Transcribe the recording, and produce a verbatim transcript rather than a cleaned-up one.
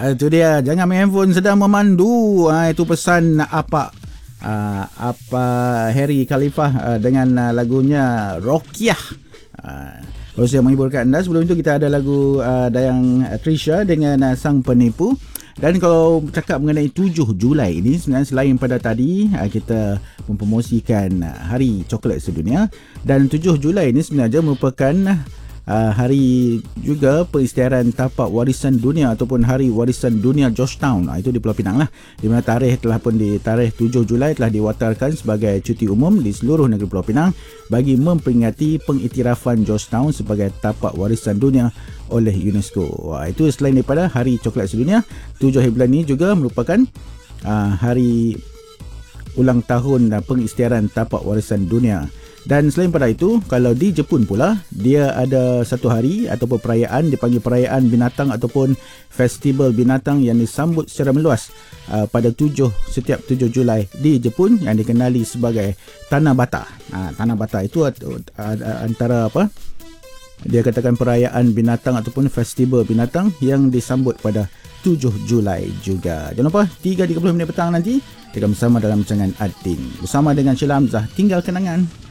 Itu dia, jangan main handphone sedang memandu. Ha, itu pesan apa uh, apa Harry Khalifah uh, dengan uh, lagunya Rokiah. Uh, Kalau saya menghiburkan anda, sebelum itu kita ada lagu uh, Dayang Trisha dengan uh, Sang Penipu. Dan kalau cakap mengenai tujuh Julai ini, sebenarnya selain pada tadi uh, kita mempromosikan uh, Hari Coklat Sedunia, dan tujuh Julai ini sebenarnya merupakan Uh, hari juga pengisytiharan tapak warisan dunia ataupun Hari Warisan Dunia Georgetown. Uh, itu di Pulau Pinang lah, di mana tarikh telah pun di tarikh tujuh Julai telah diwatarkan sebagai cuti umum di seluruh negeri Pulau Pinang bagi memperingati pengiktirafan Georgetown sebagai tapak warisan dunia oleh UNESCO. Uh, itu selain daripada Hari Coklat Sedunia, tujuh hari bulan ini juga merupakan uh, hari ulang tahun uh, pengisytiharan tapak warisan dunia. Dan selain pada itu, kalau di Jepun pula, dia ada satu hari ataupun perayaan dipanggil perayaan binatang ataupun festival binatang yang disambut secara meluas uh, pada tujuh setiap tujuh Julai di Jepun yang dikenali sebagai Tanabata. Uh, Tanabata itu uh, antara apa? Dia katakan perayaan binatang ataupun festival binatang yang disambut pada tujuh Julai juga. Jangan lupa tiga tiga puluh minit petang nanti kita bersama dalam rancangan Adin bersama dengan Sheila Hamzah. Tinggal kenangan.